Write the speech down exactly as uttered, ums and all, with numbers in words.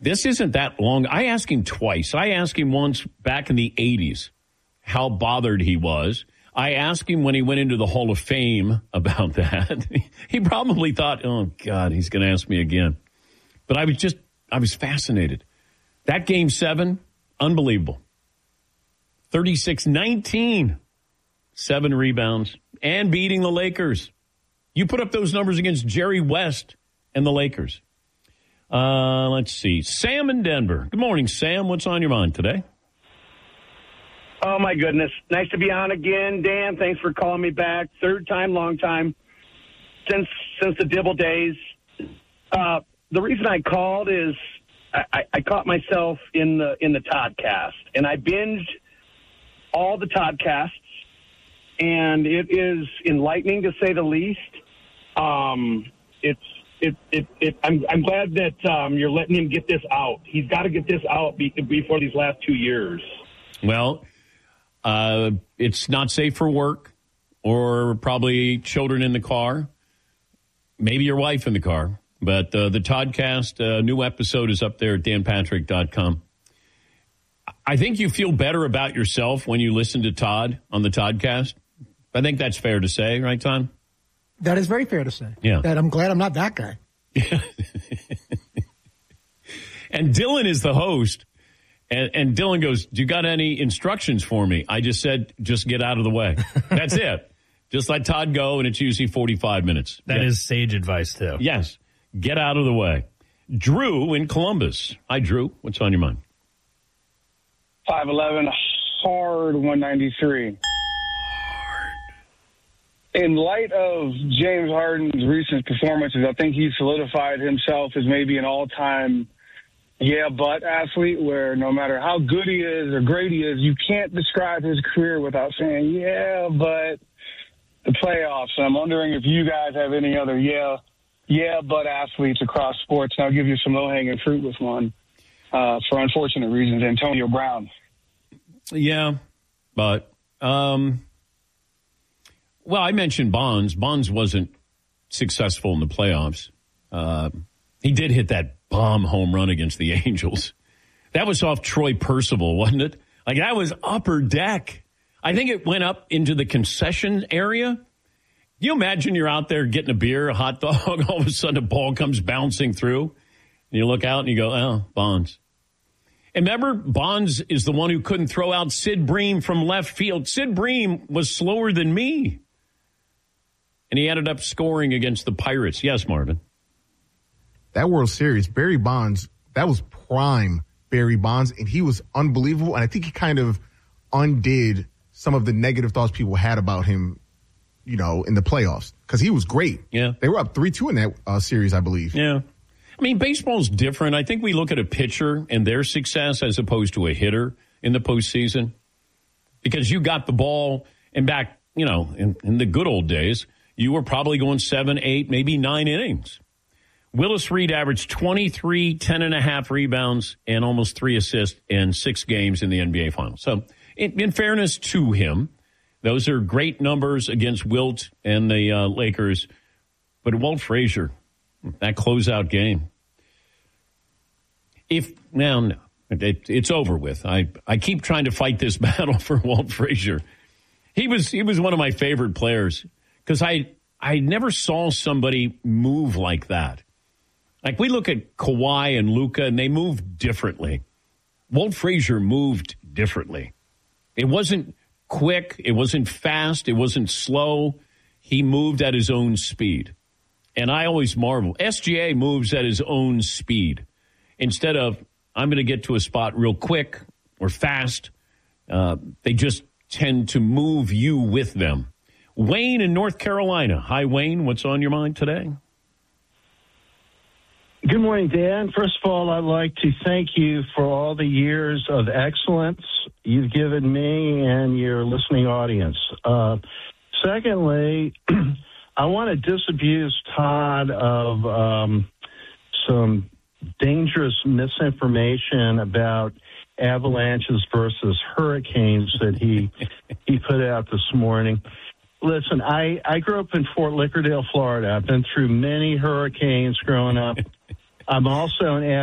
This isn't that long. I asked him twice. I asked him once back in the eighties how bothered he was. I asked him when he went into the Hall of Fame about that. He probably thought, oh, God, he's going to ask me again. But I was just, I was fascinated. That game seven, unbelievable. thirty-six nineteen, seven rebounds, and beating the Lakers. You put up those numbers against Jerry West and the Lakers. Uh, let's see. Sam in Denver. Good morning, Sam. What's on your mind today? Oh, my goodness. Nice to be on again. Dan, thanks for calling me back. Third time, long time, since since the Dibble days. Uh, the reason I called is I, I caught myself in the in the Toddcast, and I binged all the Toddcasts, and it is enlightening to say the least. Um, it's it it, it I'm I'm glad that um, you're letting him get this out. He's got to get this out be, before these last two years. Well, uh, it's not safe for work, or probably children in the car, maybe your wife in the car. But uh, the Toddcast, uh, new episode is up there at dan patrick dot com. I think you feel better about yourself when you listen to Todd on the Toddcast. I think that's fair to say, right, Tom? That is very fair to say. Yeah. That I'm glad I'm not that guy. And Dylan is the host. And, and Dylan goes, do you got any instructions for me? I just said, just get out of the way. That's it. Just let Todd go, and it's usually forty-five minutes. That yeah. is sage advice, too. Yes. Get out of the way. Drew in Columbus. Hi, Drew. What's on your mind? five eleven, hard one ninety-three. Hard. In light of James Harden's recent performances, I think he solidified himself as maybe an all-time yeah-but athlete, where no matter how good he is or great he is, you can't describe his career without saying, yeah, but the playoffs. And I'm wondering if you guys have any other yeah Yeah, but athletes across sports. And I'll give you some low-hanging fruit with one uh, for unfortunate reasons. Antonio Brown. Yeah, but, um, well, I mentioned Bonds. Bonds wasn't successful in the playoffs. Uh, he did hit that bomb home run against the Angels. That was off Troy Percival, wasn't it? Like, that was upper deck. I think it went up into the concession area. Can you imagine you're out there getting a beer, a hot dog, all of a sudden a ball comes bouncing through, and you look out and you go, oh, Bonds. And remember, Bonds is the one who couldn't throw out Sid Bream from left field. Sid Bream was slower than me. And he ended up scoring against the Pirates. Yes, Marvin. That World Series, Barry Bonds, that was prime Barry Bonds, and he was unbelievable. And I think he kind of undid some of the negative thoughts people had about him, you know, in the playoffs, because he was great. Yeah. They were up three two in that uh, series, I believe. Yeah. I mean, baseball's different. I think we look at a pitcher and their success as opposed to a hitter in the postseason, because you got the ball, and back, you know, in, in the good old days, you were probably going seven, eight, maybe nine innings. Willis Reed averaged twenty-three, ten and a half rebounds and almost three assists in six games in the N B A Finals. So, in, in fairness to him, those are great numbers against Wilt and the uh, Lakers. But Walt Frazier, that closeout game. If now, no, it, it's over with. I, I keep trying to fight this battle for Walt Frazier. He was he was one of my favorite players, because I I never saw somebody move like that. Like, we look at Kawhi and Luka, and they move differently. Walt Frazier moved differently. It wasn't quick. It wasn't fast. It wasn't slow. He moved at his own speed. And I always marvel. S G A moves at his own speed. Instead of, I'm going to get to a spot real quick or fast, uh, they just tend to move you with them. Wayne in North Carolina. Hi, Wayne. What's on your mind today? Good morning, Dan. First of all, I'd like to thank you for all the years of excellence you've given me and your listening audience. Uh, secondly, I want to disabuse Todd of um, some dangerous misinformation about avalanches versus hurricanes that he he put out this morning. Listen, I, I grew up in Fort Lickerdale, Florida. I've been through many hurricanes growing up. I'm also an